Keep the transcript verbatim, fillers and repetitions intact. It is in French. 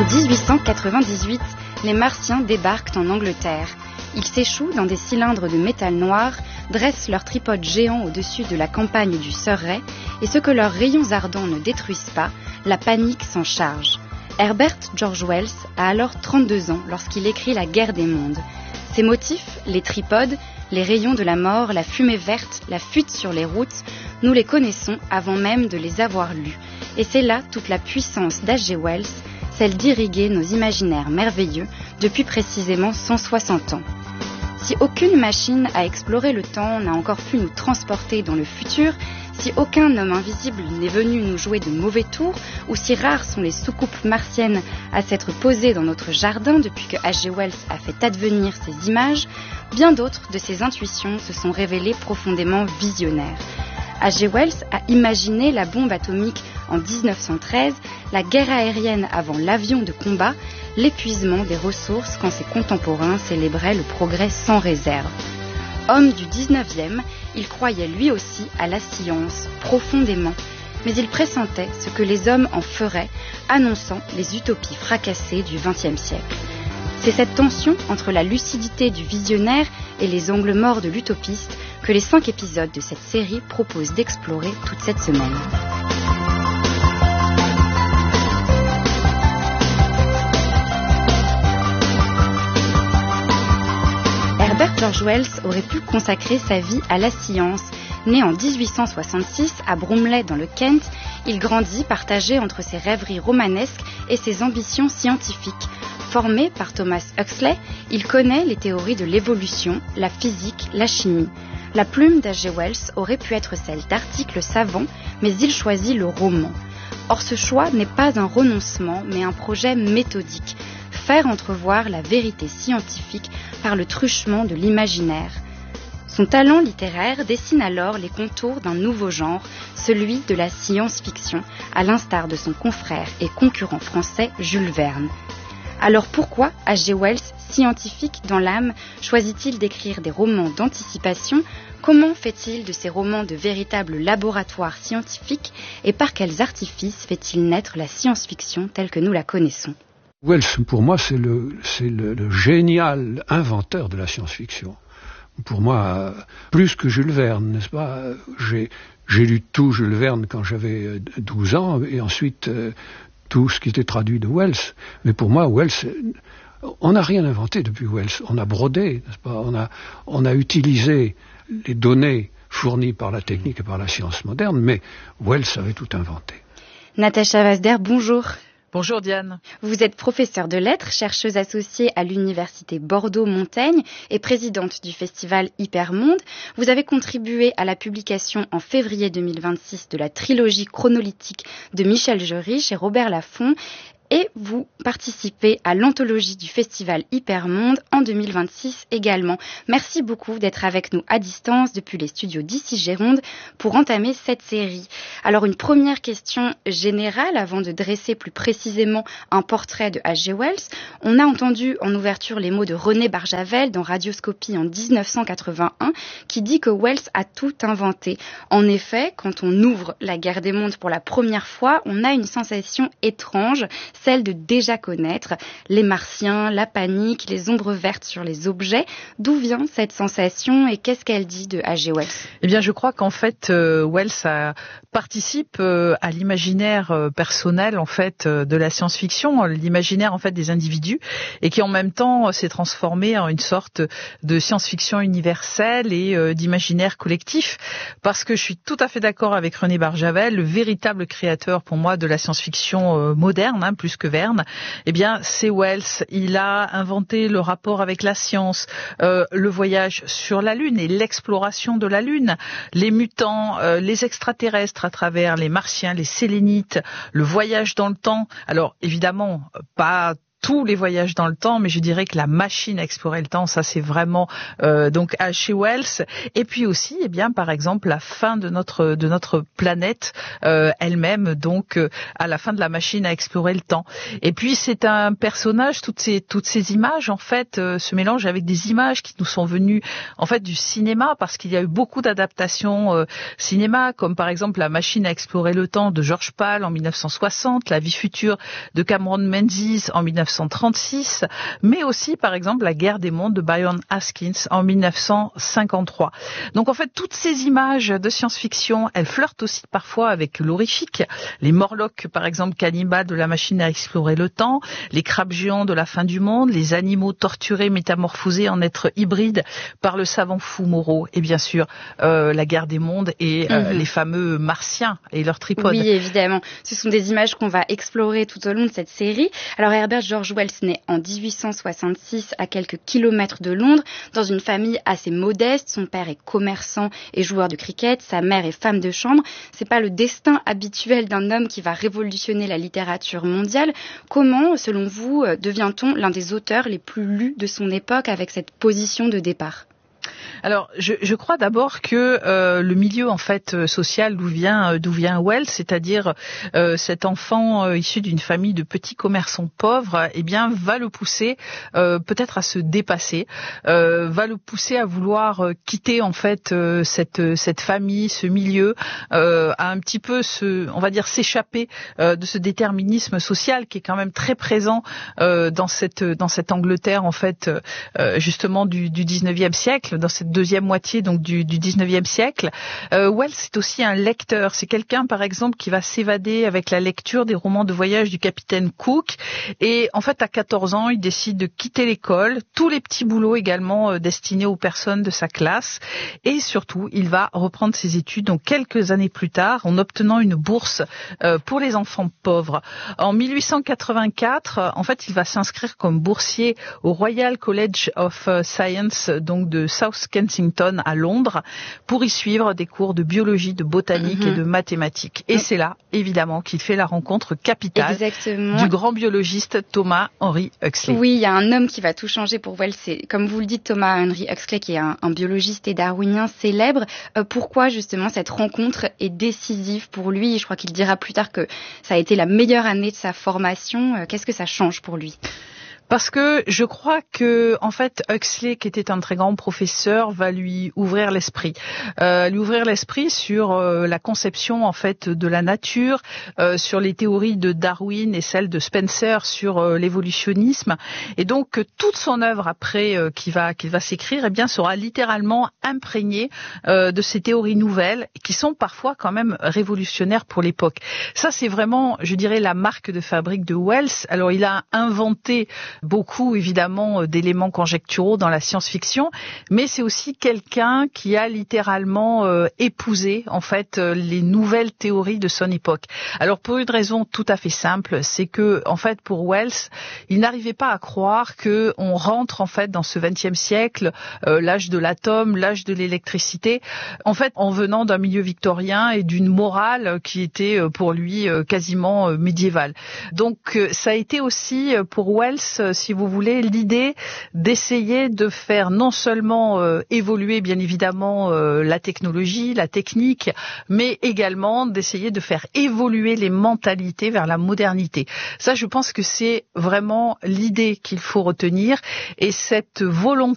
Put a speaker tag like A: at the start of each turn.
A: En dix-huit cent quatre-vingt-dix-huit, les Martiens débarquent en Angleterre. Ils s'échouent dans des cylindres de métal noir, dressent leurs tripodes géants au-dessus de la campagne du Surrey, et ce que leurs rayons ardents ne détruisent pas, la panique s'en charge. Herbert George Wells a alors trente-deux ans lorsqu'il écrit La guerre des mondes. Ses motifs, les tripodes, les rayons de la mort, la fumée verte, la fuite sur les routes, nous les connaissons avant même de les avoir lus. Et c'est là toute la puissance d'H G Wells, celle d'irriguer nos imaginaires merveilleux depuis précisément cent soixante ans. Si aucune machine à explorer le temps n'a encore pu nous transporter dans le futur, si aucun homme invisible n'est venu nous jouer de mauvais tours, ou si rares sont les soucoupes martiennes à s'être posées dans notre jardin depuis que H G Wells a fait advenir ces images, bien d'autres de ses intuitions se sont révélées profondément visionnaires. H G Wells a imaginé la bombe atomique en dix-neuf cent treize, la guerre aérienne avant l'avion de combat, l'épuisement des ressources quand ses contemporains célébraient le progrès sans réserve. Homme du dix-neuvième, il croyait lui aussi à la science, profondément, mais il pressentait ce que les hommes en feraient, annonçant les utopies fracassées du vingtième siècle. C'est cette tension entre la lucidité du visionnaire et les angles morts de l'utopiste que les cinq épisodes de cette série proposent d'explorer toute cette semaine. Herbert George Wells aurait pu consacrer sa vie à la science. Né en dix-huit cent soixante-six à Bromley dans le Kent, il grandit partagé entre ses rêveries romanesques et ses ambitions scientifiques. Formé par Thomas Huxley, il connaît les théories de l'évolution, la physique, la chimie. La plume d'H G Wells aurait pu être celle d'articles savants, mais il choisit le roman. Or ce choix n'est pas un renoncement, mais un projet méthodique. Faire entrevoir la vérité scientifique par le truchement de l'imaginaire. Son talent littéraire dessine alors les contours d'un nouveau genre, celui de la science-fiction, à l'instar de son confrère et concurrent français Jules Verne. Alors pourquoi H G Wells, scientifique dans l'âme, choisit-il d'écrire des romans d'anticipation ? Comment fait-il de ces romans de véritables laboratoires scientifiques et par quels artifices fait-il naître la science-fiction telle que nous la connaissons ?
B: Wells, pour moi, c'est le, c'est le, le génial inventeur de la science-fiction. Pour moi, plus que Jules Verne, n'est-ce pas ? J'ai, j'ai lu tout Jules Verne quand j'avais douze ans, et ensuite euh, tout ce qui était traduit de Wells. Mais pour moi, Wells, on n'a rien inventé depuis Wells. On a brodé, n'est-ce pas ? On a, on a utilisé les données fournies par la technique et par la science moderne, mais Wells avait tout inventé.
A: Natacha Vazder, bonjour.
C: Bonjour Diane.
A: Vous êtes professeure de lettres, chercheuse associée à l'université Bordeaux-Montaigne et présidente du festival Hypermonde. Vous avez contribué à la publication en février deux mille vingt-six de la trilogie chronolytique de Michel Jury chez Robert Laffont. Et vous participez à l'anthologie du festival Hypermonde en deux mille vingt-six également. Merci beaucoup d'être avec nous à distance depuis les studios d'Ici Gironde pour entamer cette série. Alors une première question générale avant de dresser plus précisément un portrait de H G Wells. On a entendu en ouverture les mots de René Barjavel dans Radioscopie en dix-neuf cent quatre-vingt-un qui dit que Wells a tout inventé. En effet, quand on ouvre La guerre des mondes pour la première fois, on a une sensation étrange, celle de déjà connaître les martiens, la panique, les ombres vertes sur les objets. D'où vient cette sensation et qu'est-ce qu'elle dit de H G Wells ?
C: Eh bien, je crois qu'en fait, euh, Wells a, participe euh, à l'imaginaire euh, personnel en fait euh, de la science-fiction, l'imaginaire en fait des individus, et qui en même temps euh, s'est transformé en une sorte de science-fiction universelle et euh, d'imaginaire collectif. Parce que je suis tout à fait d'accord avec René Barjavel, le véritable créateur pour moi de la science-fiction euh, moderne, hein, plus que Verne, eh bien c'est Wells. Il a inventé le rapport avec la science, euh, le voyage sur la Lune et l'exploration de la Lune, les mutants, euh, les extraterrestres à travers les martiens, les sélénites, le voyage dans le temps. Alors évidemment, pas tous les voyages dans le temps, mais je dirais que la machine à explorer le temps, ça c'est vraiment euh, donc à chez Wells. Et puis aussi, eh bien, par exemple, la fin de notre de notre planète euh, elle-même, donc euh, à la fin de la machine à explorer le temps. Et puis c'est un personnage, toutes ces toutes ces images en fait euh, se mélangent avec des images qui nous sont venues en fait du cinéma, parce qu'il y a eu beaucoup d'adaptations euh, cinéma, comme par exemple la machine à explorer le temps de George Pal en dix-neuf cent soixante, La vie future de Cameron Menzies en dix-neuf cent trente-six, mais aussi par exemple La guerre des mondes de Byron Haskins en dix-neuf cent cinquante-trois. Donc en fait toutes ces images de science-fiction, elles flirtent aussi parfois avec l'horrifique. Les Morlocks par exemple cannibales de la machine à explorer le temps, les crabes géants de la fin du monde, les animaux torturés métamorphosés en êtres hybrides par le savant fou Moreau, et bien sûr euh, La guerre des mondes et euh, mmh. les fameux martiens et leurs tripodes.
A: Oui, évidemment. Ce sont des images qu'on va explorer tout au long de cette série. Alors Herbert George Wells naît en dix-huit cent soixante-six à quelques kilomètres de Londres, dans une famille assez modeste. Son père est commerçant et joueur de cricket, sa mère est femme de chambre. C'est pas le destin habituel d'un homme qui va révolutionner la littérature mondiale. Comment, selon vous, devient-on l'un des auteurs les plus lus de son époque avec cette position de départ ?
C: Alors, je, je crois d'abord que euh, le milieu en fait social d'où vient d'où vient Wells, c'est-à-dire euh, cet enfant euh, issu d'une famille de petits commerçants pauvres, eh bien, va le pousser euh, peut-être à se dépasser, euh, va le pousser à vouloir euh, quitter en fait euh, cette cette famille, ce milieu, euh, à un petit peu se, on va dire, s'échapper euh, de ce déterminisme social qui est quand même très présent euh, dans cette dans cette Angleterre en fait euh, justement du, du dix-neuvième siècle, dans cette deuxième moitié donc du, du dix-neuvième siècle. Euh, Wells c'est aussi un lecteur. C'est quelqu'un par exemple qui va s'évader avec la lecture des romans de voyage du capitaine Cook. Et en fait à quatorze ans, il décide de quitter l'école, tous les petits boulots également euh, destinés aux personnes de sa classe. Et surtout, il va reprendre ses études donc quelques années plus tard en obtenant une bourse euh, pour les enfants pauvres. En mille huit cent quatre-vingt-quatre, en fait, il va s'inscrire comme boursier au Royal College of Science donc de South Kensington à Londres pour y suivre des cours de biologie, de botanique mmh. et de mathématiques. Et mmh. c'est là, évidemment, qu'il fait la rencontre capitale
A: Exactement.
C: du grand biologiste Thomas Henry Huxley.
A: Oui, il y a un homme qui va tout changer pour Wells. C'est, comme vous le dites, Thomas Henry Huxley, qui est un, un biologiste et darwinien célèbre. Euh, pourquoi, justement, cette rencontre est décisive pour lui ? Je crois qu'il dira plus tard que ça a été la meilleure année de sa formation. Euh, qu'est-ce que ça change pour lui ?
C: Parce que je crois que, en fait, Huxley, qui était un très grand professeur, va lui ouvrir l'esprit, euh, lui ouvrir l'esprit sur euh, la conception en fait de la nature, euh, sur les théories de Darwin et celles de Spencer sur euh, l'évolutionnisme, et donc toute son œuvre après euh, qui va qu'il va s'écrire, eh bien, sera littéralement imprégnée euh, de ces théories nouvelles qui sont parfois quand même révolutionnaires pour l'époque. Ça, c'est vraiment, je dirais, la marque de fabrique de Wells. Alors, il a inventé beaucoup évidemment d'éléments conjecturaux dans la science-fiction, mais c'est aussi quelqu'un qui a littéralement euh, épousé en fait euh, les nouvelles théories de son époque. Alors pour une raison tout à fait simple, c'est que en fait pour Wells, il n'arrivait pas à croire que on rentre en fait dans ce vingtième siècle, euh, l'âge de l'atome, l'âge de l'électricité, en fait en venant d'un milieu victorien et d'une morale qui était euh, pour lui euh, quasiment euh, médiévale. Donc euh, ça a été aussi euh, pour Wells, si vous voulez, l'idée d'essayer de faire non seulement euh, évoluer bien évidemment euh, la technologie, la technique, mais également d'essayer de faire évoluer les mentalités vers la modernité. Ça, je pense que c'est vraiment l'idée qu'il faut retenir, et cette volonté